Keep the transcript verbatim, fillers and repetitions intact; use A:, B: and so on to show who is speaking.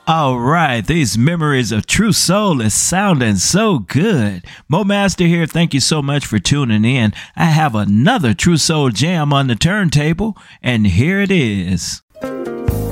A: All right, these memories of True Soul is sounding so good. Mo Master here, thank you so much for tuning in. I have another True Soul jam on the turntable, and here it is.